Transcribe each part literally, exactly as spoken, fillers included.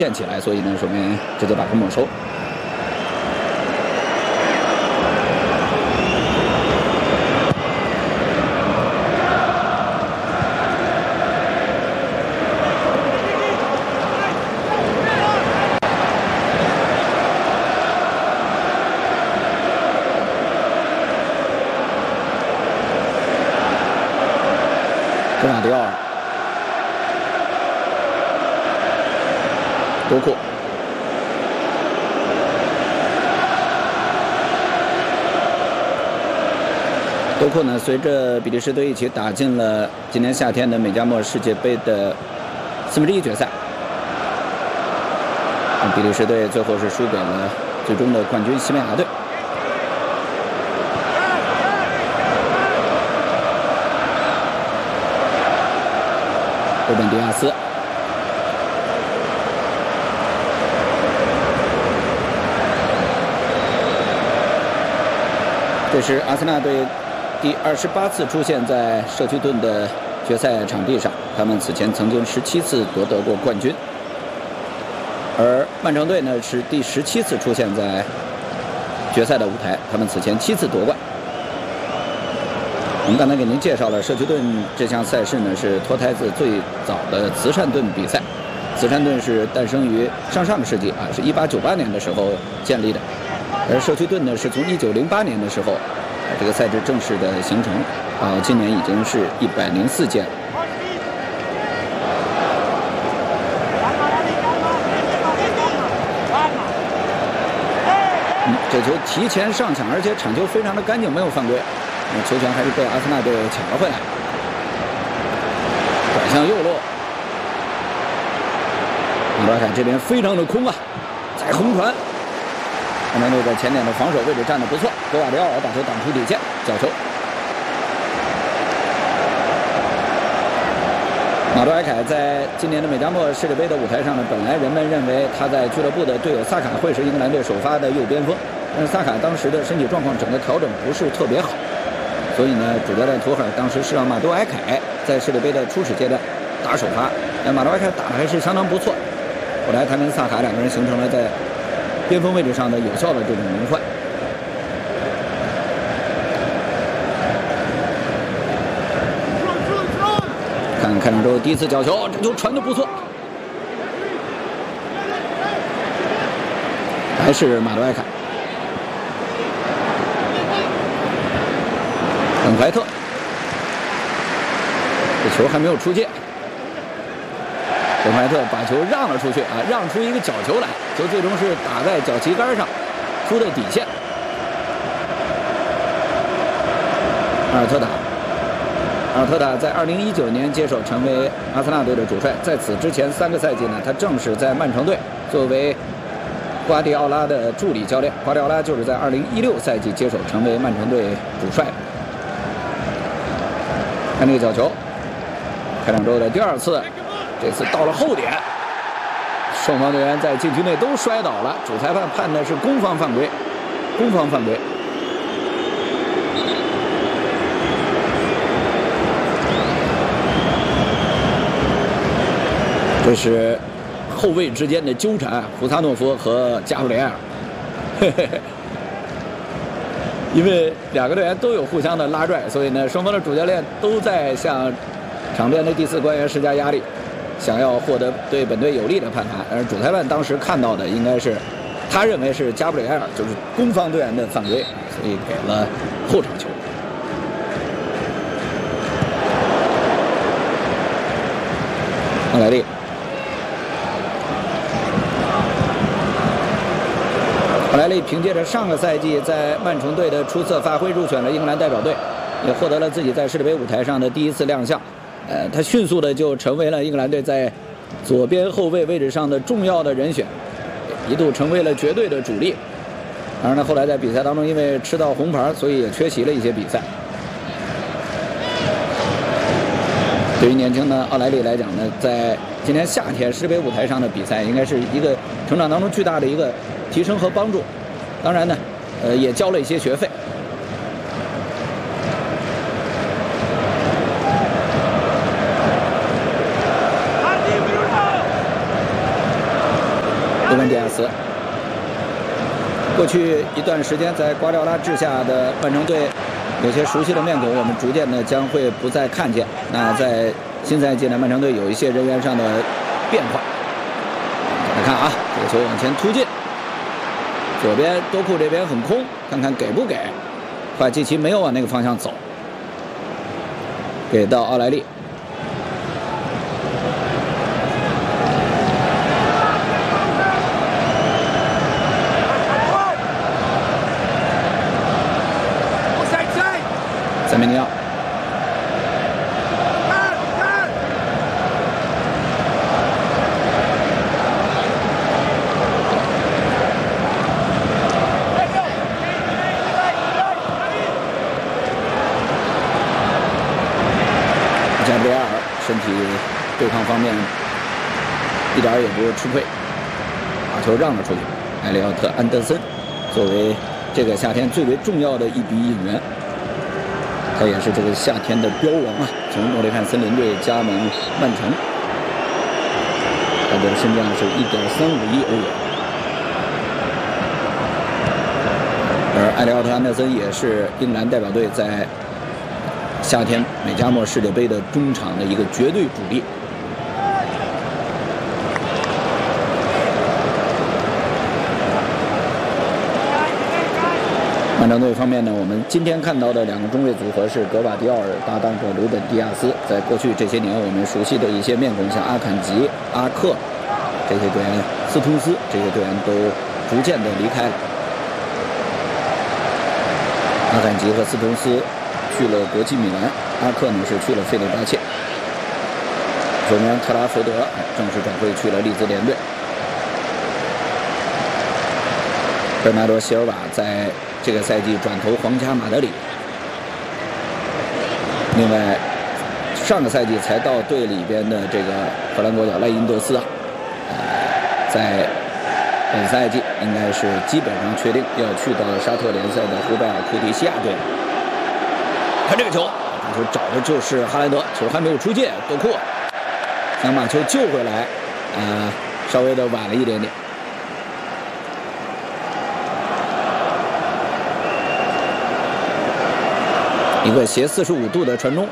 建起来，所以呢，说明直接把它没收。格纳迪奥尔。 多库，多库呢，随着比利时队一起打进了今年夏天的美加墨世界杯的四分之一决赛。比利时队最后是输给了最终的冠军西班牙队。欧本迪亚斯。 这是阿森纳队第二十八次出现在社区盾的决赛场地上，他们此前曾经十七次夺得过冠军，而曼城队呢是第十七次出现在决赛的舞台，他们此前七次夺冠。我们刚才给您介绍了社区盾这项赛事呢是脱胎自最早的慈善盾比赛，慈善盾是诞生于上上个世纪啊，是一八九八年的时候建立的。 而社区盾呢，是从一九零八年的时候，这个赛制正式的形成，啊，今年已经是一百零四届了。嗯，这球提前上抢，而且铲球非常的干净，没有犯规，球权还是被阿森纳队抢了回来，转向右路，马德凯这边非常的空啊，再横传。 曼城队在前点的防守位置站得不错，格瓦迪奥尔把球挡出底线，角球。马多埃凯在今年的美加墨世界杯的舞台上呢，本来人们认为他在俱乐部的队友萨卡会是英格兰队首发的右边锋，但是萨卡当时的身体状况整个调整不是特别好，所以呢，主教练图赫尔当时是让马多埃凯在世界杯的初始阶段打首发，那马多埃凯打的还是相当不错。后来他跟萨卡两个人形成了在 边锋位置上的有效的这种轮换，看看场之后第一次角球，这球传的不错，还是马多埃凯，本怀特，这球还没有出界。 本怀特把球让了出去啊，让出一个角球来，球最终是打在脚旗杆上，出的底线。阿尔特塔，阿尔特塔在二零一九年接手成为阿森纳队的主帅，在此之前三个赛季呢，他正是在曼城队作为瓜迪奥拉的助理教练。瓜迪奥拉就是在二零一六赛季接手成为曼城队主帅。看这个角球，开场之后的第二次。 这次到了后点，双方队员在禁区内都摔倒了，主裁判判的是攻方犯规，攻方犯规。这是后卫之间的纠缠，胡萨诺夫和加布里埃尔，嘿嘿嘿。因为两个队员都有互相的拉拽，所以呢，双方的主教练都在向场边的第四官员施加压力。 想要获得对本队有利的判罚，而主裁判当时看到的应该是，他认为是加布里埃尔就是攻方队员的犯规，所以给了后场球。奥莱利，奥莱利凭借着上个赛季在曼城队的出色发挥，入选了英格兰代表队，也获得了自己在世界杯舞台上的第一次亮相。 呃，他迅速的就成为了英格兰队在左边后卫位置上的重要的人选，一度成为了绝对的主力。当然呢，后来在比赛当中因为吃到红牌，所以也缺席了一些比赛。对于年轻的奥莱利来讲呢，在今年夏天世界杯舞台上的比赛，应该是一个成长当中巨大的一个提升和帮助。当然呢，呃，也交了一些学费。 鲁本·迪亚斯。过去一段时间在瓜迪奥拉治下的曼城队，有些熟悉的面孔，我们逐渐的将会不再看见。那在新赛季呢，曼城队有一些人员上的变化。来看啊，这个球往前突进，左边多库这边很空，看看给不给。怀基奇没有往那个方向走，给到奥莱利。塞梅尼奥，加布里埃尔身体对抗方面一点也不吃亏，把球让了出去。埃利奥特·安德森作为这个夏天最为重要的一笔引援。他也是这个夏天的标王啊！从诺丁汉森林队加盟曼城，他的身价是一点三五亿欧元。而埃利奥特·安德森也是英格兰代表队在夏天美加墨世界杯的中场的一个绝对主力。曼城队方面呢，我们今天看到的两个中卫组合是格瓦迪奥尔搭档着鲁本·迪亚斯。在过去这些年，我们熟悉的一些面孔，像阿坎吉、阿克这些队员，斯通斯这些队员都逐渐的离开了。阿坎吉和斯通斯去了国际米兰，阿克呢是去了费内巴切。左边特拉福德正式转会去了利兹联队。贝纳多·席尔瓦在这个赛季转投皇家马德里。另外，上个赛季才到队里边的这个荷兰国脚赖因德斯啊，呃，在本赛季应该是基本上确定要去到沙特联赛的胡贝尔库蒂西亚队。看这个球，把球找的就是哈兰德，球还没有出界，多库想把球救回来，呃，稍微的晚了一点点。一个斜四十五度的传中，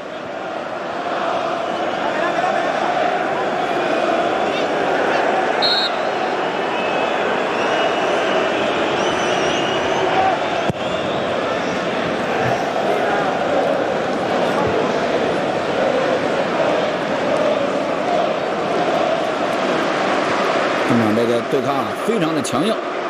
中场这个对抗啊，非常的强硬。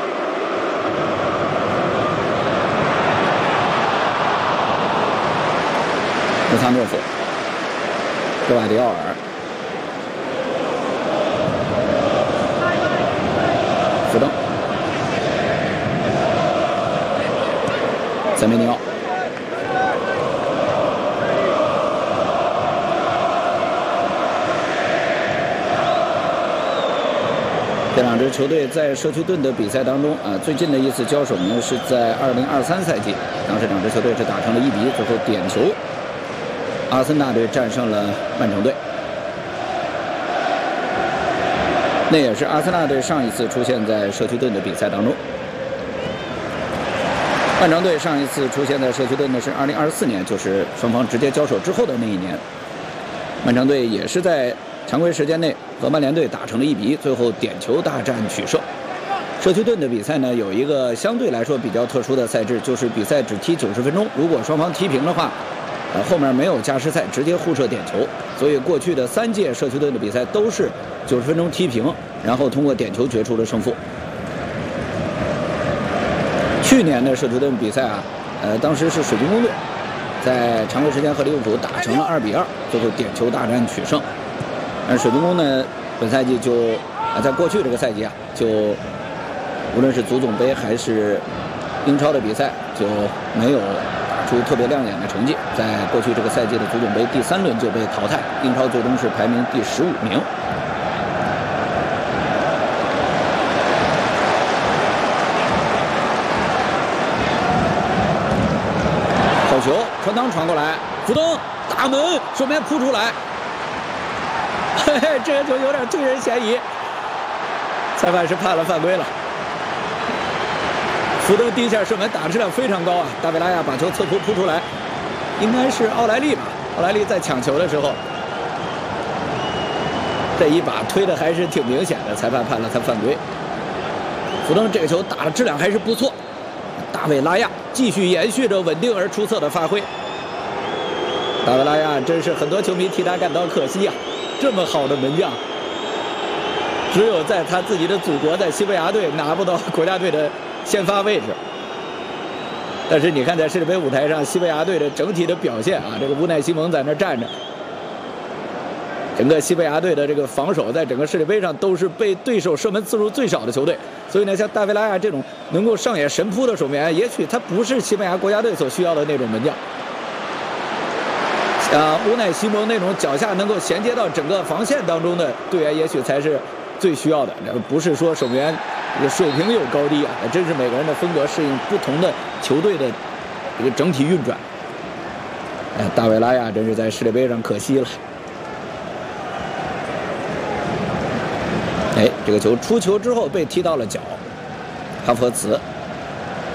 穆萨诺夫、格瓦迪奥尔、福登、塞梅尼奥。这两支球队在社区盾的比赛当中啊，最近的一次交手呢是在二零二三赛季，当时两支球队是打成了一比一，最后点球。阿森纳队战胜了曼城队，那也是阿森纳队上一次出现在社区盾的比赛当中。曼城队上一次出现在社区盾的是二零二四年，就是双方直接交手之后的那一年。曼城队也是在常规时间内和曼联队打成了一比一，最后点球大战取胜。社区盾的比赛呢，有一个相对来说比较特殊的赛制，就是比赛只踢九十分钟，如果双方踢平的话。呃，后面没有加时赛，直接互射点球，所以过去的三届社区盾的比赛都是九十分钟踢平，然后通过点球决出了胜负。去年的社区盾比赛啊，呃，当时是水晶宫队在常规时间和利物浦打成了二比二，最后点球大战取胜。而水晶宫呢，本赛季就啊，在过去这个赛季啊，就无论是足总杯还是英超的比赛，就没有出特别亮眼的成绩，在过去这个赛季的足总杯第三轮就被淘汰，英超最终是排名第十五名。好球，传裆传过来，福登大门手面扑出来，嘿嘿，这个球有点推人嫌疑。 裁判是判了犯规了。福登第一下射门打质量非常高啊，大卫拉亚把球侧扑扑出来，应该是奥莱利吧？奥莱利在抢球的时候，这一把推的还是挺明显的，裁判判了他犯规。福登这个球打的质量还是不错，大卫拉亚继续延续着稳定而出色的发挥。大卫拉亚真是很多球迷替他感到可惜啊，这么好的门将，只有在他自己的祖国，在西班牙队拿不到国家队的先发位置。但是你看，在世界杯舞台上，西班牙队的整体的表现啊，这个乌奈西蒙在那站着，整个西班牙队的这个防守，在整个世界杯上都是被对手射门次数最少的球队。所以呢，像大卫拉亚这种能够上演神扑的守门员，也许他不是西班牙国家队所需要的那种门将。像乌奈西蒙那种脚下能够衔接到整个防线当中的队员，也许才是最需要的。不是说守门员水平有高低啊，真是每个人的风格适应不同的球队的这个整体运转。哎，大卫拉亚真是在世界杯上可惜了。哎，这个球出球之后被踢到了脚，哈弗茨